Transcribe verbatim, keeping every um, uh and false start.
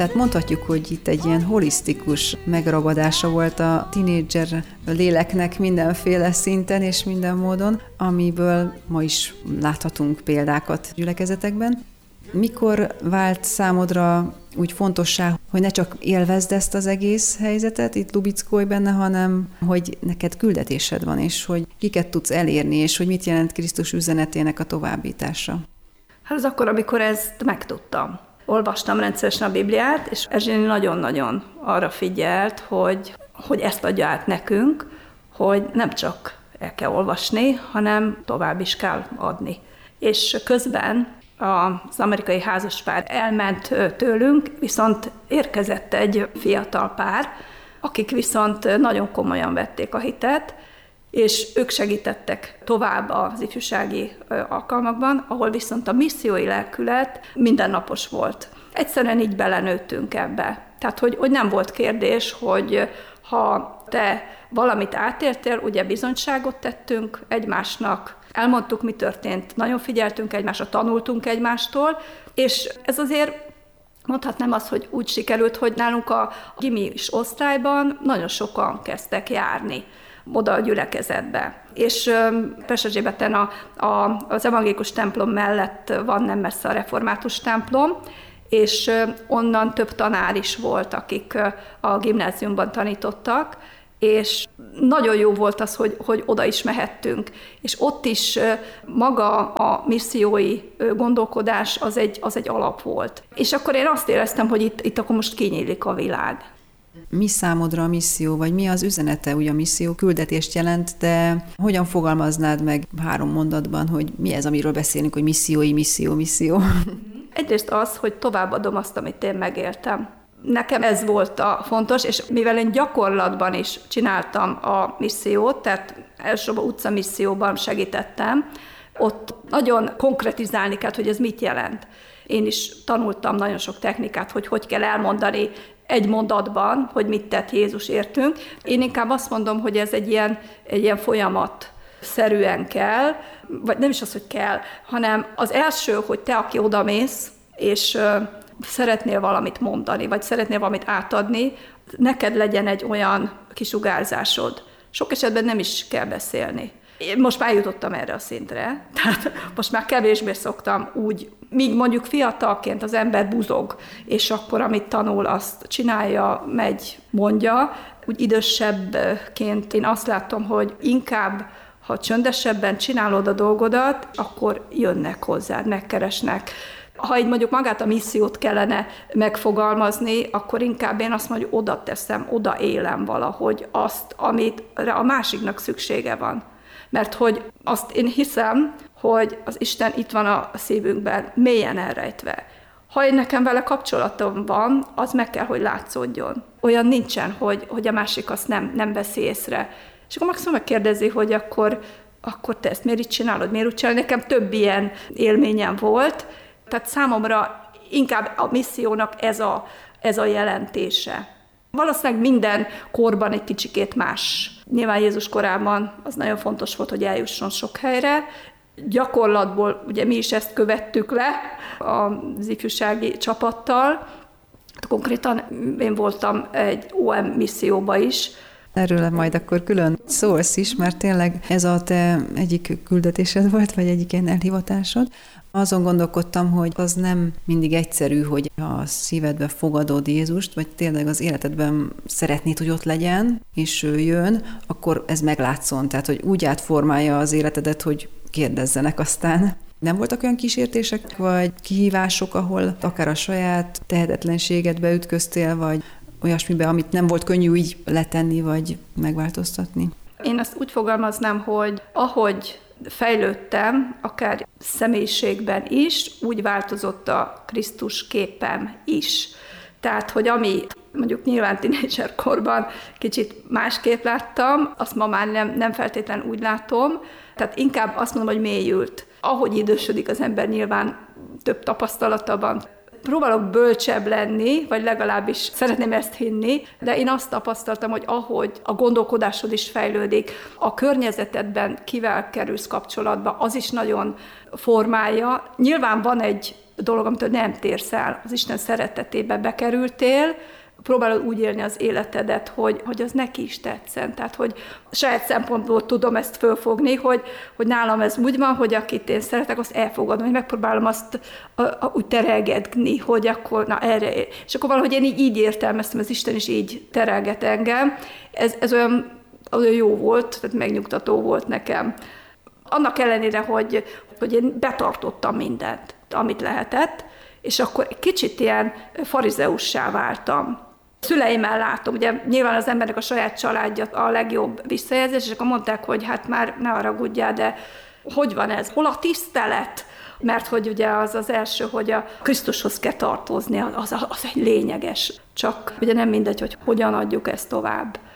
Tehát mondhatjuk, hogy itt egy ilyen holisztikus megragadása volt a tínédzser léleknek mindenféle szinten és minden módon, amiből ma is láthatunk példákat gyülekezetekben. Mikor vált számodra úgy fontossá, hogy ne csak élvezd ezt az egész helyzetet, itt Lubickolj benne, hanem hogy neked küldetésed van, és hogy kiket tudsz elérni, és hogy mit jelent Krisztus üzenetének a továbbítása? Hát az akkor, amikor ezt megtudtam. Olvastam rendszeresen a Bibliát, és Erzsény nagyon-nagyon arra figyelt, hogy, hogy ezt adja át nekünk, hogy nem csak el kell olvasni, hanem tovább is kell adni. És közben az amerikai házaspár elment tőlünk, viszont érkezett egy fiatal pár, akik viszont nagyon komolyan vették a hitet, és ők segítettek tovább az ifjúsági alkalmakban, ahol viszont a missziói lelkület mindennapos volt. Egyszerűen így belenőttünk ebbe. Tehát, hogy, hogy nem volt kérdés, hogy ha te valamit átéltél, ugye bizonyságot tettünk egymásnak, elmondtuk, mi történt, nagyon figyeltünk egymásra, tanultunk egymástól, és ez azért mondhatnám azt, hogy úgy sikerült, hogy nálunk a gimis osztályban nagyon sokan kezdtek járni oda a gyülekezetbe. És Pesterzsébeten a, a, az evangélikus templom mellett van nem messze a református templom, és onnan több tanár is volt, akik a gimnáziumban tanítottak, és nagyon jó volt az, hogy, hogy oda is mehettünk. És ott is maga a missziói gondolkodás az egy, az egy alap volt. És akkor én azt éreztem, hogy itt, itt akkor most kinyílik a világ. Mi számodra a misszió, vagy mi az üzenete? Ugye a misszió küldetést jelent, de hogyan fogalmaznád meg három mondatban, hogy mi ez, amiről beszélünk, hogy missziói, misszió, misszió? Egyrészt az, hogy továbbadom azt, amit én megéltem. Nekem ez volt a fontos, és mivel én gyakorlatban is csináltam a missziót, tehát elsősorban utcamisszióban segítettem, ott nagyon konkretizálni kell, hogy ez mit jelent. Én is tanultam nagyon sok technikát, hogy hogy kell elmondani egy mondatban, hogy mit tett Jézus értünk. Én inkább azt mondom, hogy ez egy ilyen, egy ilyen folyamat szerűen kell, vagy nem is az, hogy kell, hanem az első, hogy te, aki odamész, és szeretnél valamit mondani, vagy szeretnél valamit átadni, neked legyen egy olyan kisugárzásod. Sok esetben nem is kell beszélni. Én most már jutottam erre a szintre, tehát most már kevésbé szoktam úgy, míg mondjuk fiatalként az ember buzog, és akkor amit tanul, azt csinálja, megy, mondja. Úgy idősebbként én azt látom, hogy inkább, ha csöndesebben csinálod a dolgodat, akkor jönnek hozzád, megkeresnek. Ha így mondjuk magát a missziót kellene megfogalmazni, akkor inkább én azt mondom, hogy oda teszem, oda élem valahogy azt, amit a másiknak szüksége van. Mert hogy azt én hiszem, hogy az Isten itt van a szívünkben, mélyen elrejtve. Ha én nekem vele kapcsolatom van, az meg kell, hogy látszódjon. Olyan nincsen, hogy, hogy a másik azt nem, nem veszi észre. És akkor maximum megkérdezi, hogy akkor, akkor te ezt miért így csinálod, miért úgy csinálod? Nekem több ilyen élményem volt, tehát számomra inkább a missziónak ez a, ez a jelentése. Valószínűleg minden korban egy kicsikét más. Nyilván Jézus korában az nagyon fontos volt, hogy eljusson sok helyre. Gyakorlatból ugye mi is ezt követtük le az ifjúsági csapattal. Konkrétan én voltam egy o em misszióba is. Erről majd akkor külön szólsz is, mert tényleg ez a te egyik küldetésed volt, vagy egyik ilyen elhivatásod. Azon gondolkodtam, hogy az nem mindig egyszerű, hogy a szívedbe fogadod Jézust, vagy tényleg az életedben szeretnéd, hogy ott legyen, és ő jön, akkor ez meglátszon. Tehát, hogy úgy átformálja az életedet, hogy kérdezzenek aztán. Nem voltak olyan kísértések, vagy kihívások, ahol akár a saját tehetetlenségedbe ütköztél, vagy olyasmibe, amit nem volt könnyű így letenni, vagy megváltoztatni? Én azt úgy fogalmaznám, hogy ahogy fejlődtem, akár személyiségben is, úgy változott a Krisztus képem is. Tehát, hogy ami mondjuk nyilván tínédzserkorban kicsit másképp láttam, azt ma már nem, nem feltétlenül úgy látom, tehát inkább azt mondom, hogy mélyült. Ahogy idősödik az ember, nyilván több tapasztalata van, próbálok bölcsebb lenni, vagy legalábbis szeretném ezt hinni, de én azt tapasztaltam, hogy ahogy a gondolkodásod is fejlődik, a környezetedben kivel kerülsz kapcsolatba, az is nagyon formálja. Nyilván van egy dolog, amitől nem térsz el, az Isten szeretetébe bekerültél, próbálod úgy élni az életedet, hogy, hogy az neki is tetszen. Tehát, hogy saját szempontból tudom ezt fölfogni, hogy, hogy nálam ez úgy van, hogy akit én szeretek, azt elfogadom, hogy megpróbálom azt a, a, úgy terelgetni, hogy akkor, na erre, és akkor valahogy én így, így értelmeztem, az Isten is így terelget engem. Ez, ez olyan, olyan jó volt, tehát megnyugtató volt nekem. Annak ellenére, hogy, hogy én betartottam mindent, amit lehetett, és akkor egy kicsit ilyen farizeussá váltam. Szüleimmel látom, ugye nyilván az embernek a saját családja a legjobb visszajelzés, és akkor mondták, hogy hát már ne haragudjál, de hogy van ez? Hol a tisztelet? Mert hogy ugye az az első, hogy a Krisztushoz kell tartozni, az, az egy lényeges. Csak ugye nem mindegy, hogy hogyan adjuk ezt tovább.